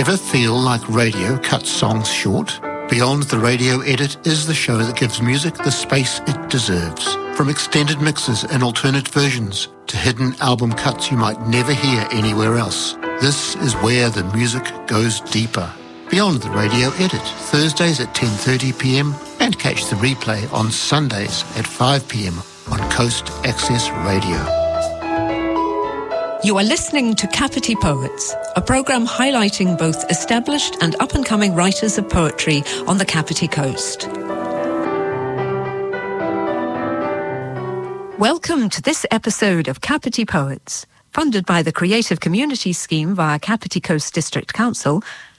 Ever feel like radio cuts songs short? Beyond the Radio Edit is the show that gives music the space it deserves. From extended mixes and alternate versions to hidden album cuts you might never hear anywhere else. This is where the music goes deeper. Beyond the Radio Edit, Thursdays at 10:30pm and catch the replay on Sundays at 5pm on Coast Access Radio. You are listening to Kapiti Poets, a programme highlighting both established and up-and-coming writers of poetry on the Kapiti Coast. Welcome to this episode of Kapiti Poets, funded by the Creative Communities Scheme via Kapiti Coast District Council